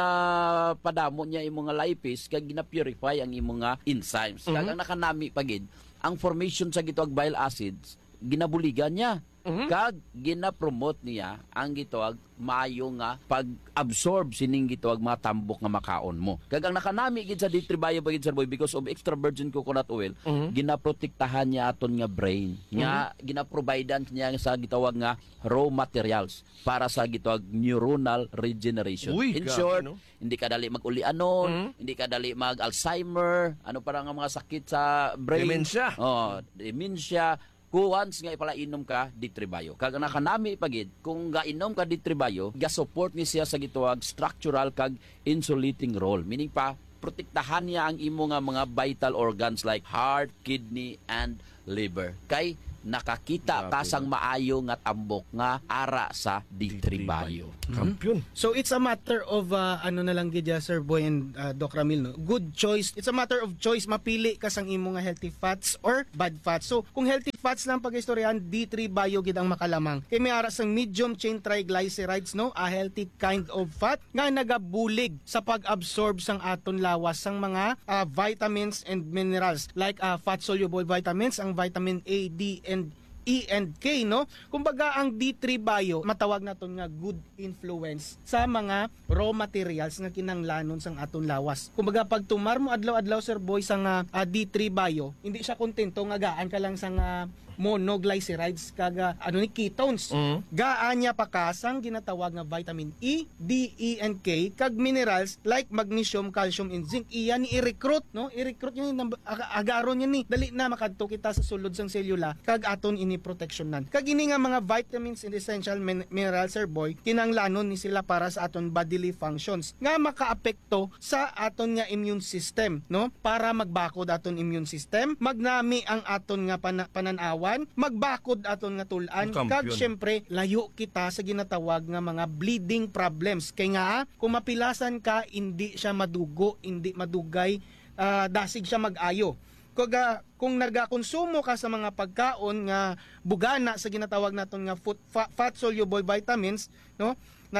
Speaker 8: ginapadamo niya imo nga lipase kag gina-purify ang imo nga enzymes. Kag ang nakanami pagid ang formation sa gitawag bile acids, ginabuligan niya. Mm-hmm. Kag gina-promote niya ang gitawag maayo nga pag-absorb sining gitawag mga tambok nga makaon mo. Kag ang nakanami gid sa D three bio pagid, Sir Boy, because of extra virgin coconut oil, mm-hmm. ginaprotektahan niya aton nga brain. Mm-hmm. Nga ginaprovidean niya sa gitawag nga raw materials para sa gitawag neuronal regeneration.
Speaker 6: Uy,
Speaker 8: in
Speaker 6: God,
Speaker 8: short,
Speaker 6: no?
Speaker 8: hindi ka dali mag-ulianon, mm-hmm. hindi ka dali mag-Alzheimer, ano para nga mga sakit sa brain.
Speaker 6: Dementia.
Speaker 8: Oh, dementia. Kung once nga ipalainom ka D three bio. Kag nakanami pagid, kung gainom ka D three bio, ga-support ni siya sa gituwag structural kag insulating role. Meaning pa, protektahan niya ang imo nga mga vital organs like heart, kidney, and liver. Kay nakakita ka sang maayo nga tambok nga ara sa D three bio.
Speaker 6: Kampiyon.
Speaker 10: So it's a matter of uh, ano na lang gid ya, Sir Boy and uh, Doc Ramil, no? Good choice. It's a matter of choice, mapili ka sang imo nga healthy fats or bad fats. So kung healthy fats lang pag-istoryahan, D three bio gid ang makalamang. Kay may ara sang medium chain triglycerides, no, a healthy kind of fat nga nagabulig sa pag-absorb sang aton lawas sang mga uh, vitamins and minerals like uh, fat soluble vitamins, ang vitamin A, D, and E and K, no? Kumbaga ang D three bio matawag naton nga good influence sa mga raw materials nga kinanglanon sang aton lawas. Kumbaga pag tumar mo adlaw-adlaw, Sir Boy, sang uh, D three bio, hindi siya kontento nga gaan ka lang sang uh, monoglycerides kaga ano ni ketones. Mm-hmm. Gaan niya pa kasang ginatawag nga vitamin E, D, E, and K kag minerals like magnesium, calcium, and zinc. Iyan ni i-recruit, no? I-recruit niya ni agaron niya ni dali na makadto kita sa sulod sang selula kag aton ini protectionan. Kag ini nga mga vitamins and essential min- minerals, Sir Boy, kinanglanon ni sila para sa aton bodily functions nga makaapekto sa aton nga immune system, no? Para magbakod aton immune system, magnami ang aton nga pana- pananawa, magbakod aton nga tulan, kag syempre layo kita sa ginatawag nga mga bleeding problems. Kay nga kung mapilasan ka, hindi siya madugo, hindi madugay, uh, dasig siya mag-ayo. Kung, uh, kung nagakonsumo ka sa mga pagkaon nga bugana sa ginatawag naton nga food, fa- fat soluble vitamins, no,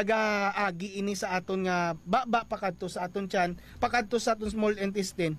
Speaker 10: nagaagi ini sa aton nga baba pakadto sa aton tiyan, pakadto sa aton small intestine,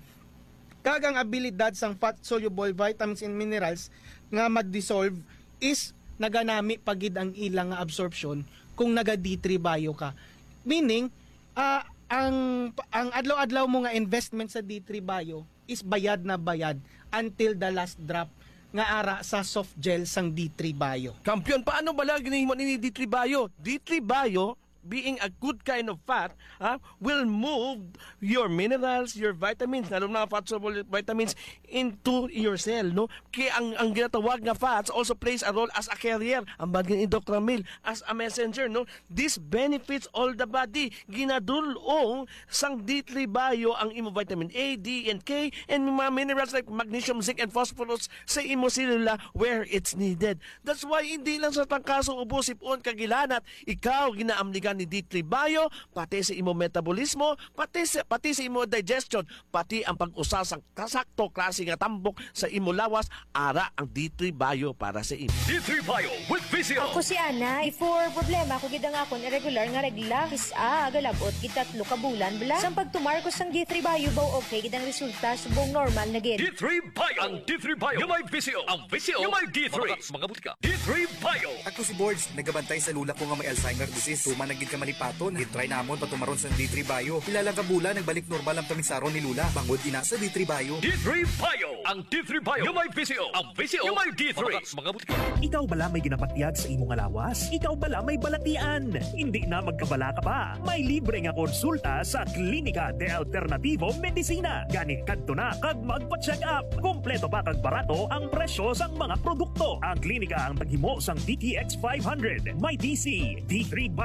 Speaker 10: kag ang abilidad sang fat soluble vitamins and minerals nga mag-dissolve is naganami pagid ang ilang nga absorption kung naga D three bio ka. Meaning, uh, ang ang adlaw-adlaw mo nga investment sa D three bio is bayad na bayad until the last drop nga ara sa soft gel sang D three bio.
Speaker 6: Kampiyon, paano ba lang ginihimo ni D three bio? D three bio, being a good kind of fat, ha, will move your minerals, your vitamins, lalo na fat soluble vitamins, into your cell, no? Kaya ang, ang ginatawag nga fats also plays a role as a carrier, ang bagay ni Doctor Ramil, as a messenger, no? This benefits all the body. Ginadulong sang D three bio ang imo vitamin A, D, and K, and mga minerals like magnesium, zinc, and phosphorus sa imo selula where it's needed. That's why hindi lang sa tangkaso ubo sipon kagilanat, ikaw ginaamligan ni D three bio, pati sa imo metabolismo, pati sa, pati sa imo digestion, pati ang pag-usa sang kasakto klase nga tambok sa imo lawas, ara ang D three bio para sa imo.
Speaker 3: D three bio with Visio.
Speaker 14: Ako si Ana, for problema ko gid ang akon irregular nga regla, isa agalabot gitatlo ka bulan bala. Sang pagtumar ko sang D three bio baw okay gid ang resulta subong normal na gid.
Speaker 3: D three bio. Ang D three bio. Yung may Visio. Ang Visio. Yung may D three. Mga butika. D three bio.
Speaker 15: Ako si Borge, nagabantay sa lula ko nga may Alzheimer disease. Tuma nagid ka manipaton. Gitry namon patumaron sa D three bio. Ilalang kabula nagbalik normal ang kamisaron ni Lula. Bangod ina sa D three bio.
Speaker 3: D three bio. Ang D three bio. Yung may Visio. Ang Visio. Yung may D three. Mga butika.
Speaker 13: Ikaw bala may ginapatyag sa imong lawas? Ikaw bala may balatian? Hindi na magkabala ka pa. May libre nga konsulta sa Klinika de Alternativo Medicina. Gani kadto na kag magpa-check up. Kompleto pa kag barato ang presyo sang mga produkto. Ang klinika ang paghimo sang D T X five hundred, may D C, D three bio,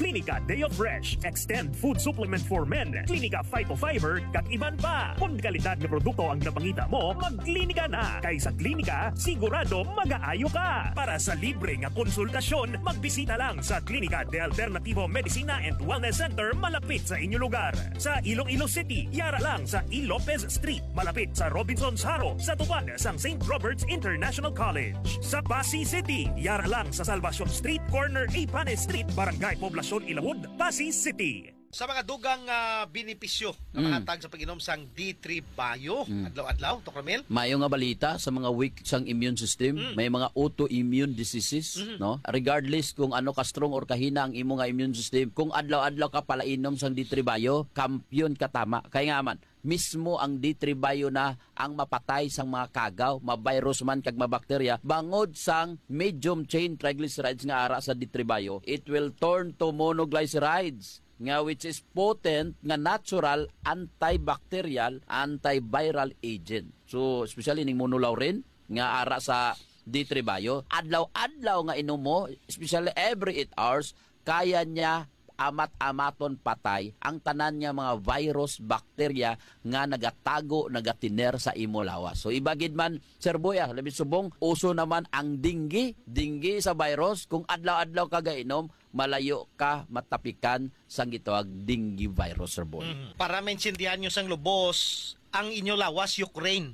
Speaker 13: Clinica Day of Fresh, Extend Food Supplement for Men, Clinica Phytofiber, kag iban pa. Kung kalidad na produkto ang napangita mo, mag-klinika na. Kay sa klinika, sigurado mag-aayo ka. Para sa libre nga konsultasyon, magbisita lang sa Clinica de Alternativo Medicina and Wellness Center malapit sa inyong lugar. Sa Iloilo City, yara lang sa E. Lopez Street, malapit sa Robinson's Haro, sa tupad sang Saint Robert's International College. Sa Pasig City, yara lang sa Salvacion Street, corner A. Pane Street, Barangay Poblacion, Ilawod, Pasig City.
Speaker 5: Sa mga dugang uh, benepisyo na
Speaker 8: Mm.
Speaker 5: mahatag sa pag-inom sang D three Bio, adlaw-adlaw, Tok Ramil.
Speaker 8: Mayo nga balita sa mga weak sang immune system, may mga autoimmune diseases, no? Regardless kung ano ka strong or kahina ang imo nga immune system, kung adlaw-adlaw ka palainom sang D three Bio, kampiyon ka tama. Kaya nga man, mismo ang D three Bio na ang mapatay sang mga kagaw, ma-virus man kag mabakterya, bangod sang medium chain triglycerides nga ara sa D three Bio, it will turn to monoglycerides nga which is potent nga natural antibacterial antiviral agent. So especially ning monolaurin nga ara sa D three Bio, adlaw-adlaw nga inom mo, especially every eight hours, kaya niya amat-amaton patay ang tanan niya mga virus, bakterya nga nagatago, nagatiner sa imo lawas. So ibagid man, Sir Boy, ah, labi subong, uso naman ang dinggi, dinggi sa virus. Kung adlaw-adlaw ka gainom, malayo ka matapikan sang gitawag dinggi virus, Sir Boy.
Speaker 5: Mm. Para maintindihan nyo sang lubos, ang inyo lawas, Ukraine.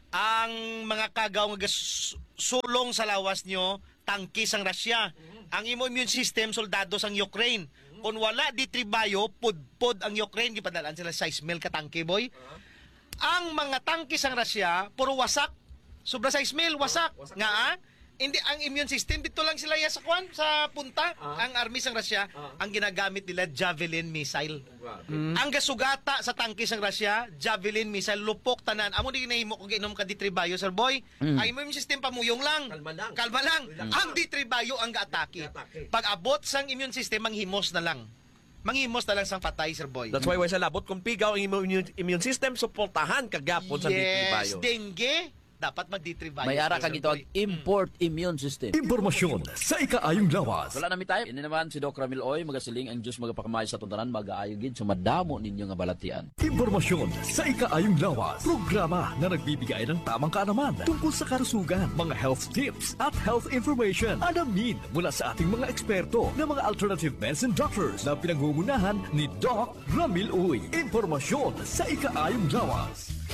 Speaker 5: Ang mga kagaw nga gas- sulong sa lawas nyo, tangki sang Russia. Ang imo immune system, soldado sang Ukraine. Kung wala D three Bio, pud-pud ang Ukraine, gipadalaan sila size mil ka tangke, boy. Ang mga tangke sang Russia, puro wasak. Sobra size mil, wasak. Nga ah? Hindi, ang immune system, dito lang sila sa kwan, sa punta. Ang army sang Russia, ang ginagamit nila, Javelin missile. Ang gasugata sa tangke sang Russia, Javelin missile, lupok tanan. Amo di ginahimo kung ginom ka D three Bio, Sir Boy.
Speaker 8: Mm.
Speaker 5: Ang immune system pamuyong lang. Kalma lang. Kalma lang. Ang D three Bio ang gaatake. Pag abot sang immune system, manghimos na lang. Manghimos na lang sang patay, Sir Boy.
Speaker 6: That's why why sa labot kung pigaw ang immune, immune system, suportahan kagapon sa D three Bio.
Speaker 5: Yes, dengue. Dapat mag-D three Bio.
Speaker 8: May ara kang gitawag import immune system.
Speaker 3: Impormasyon sa ikaayong lawas.
Speaker 8: Wala nami tayo. Ini naman si Doc Ramil Oy, magasiling ang Diyos magapakamay sa tuntanan, mag-aayo gid so madamo ninyo nga balatian.
Speaker 3: Impormasyon sa ikaayong lawas. Programa na nagbibigay ng tamang kaalaman tungkol sa karusugan, mga health tips at health information. Alamin mula sa ating mga eksperto na mga alternative medicine doctors na pinangungunahan ni Doc Ramil Oy. Impormasyon sa ikaayong lawas.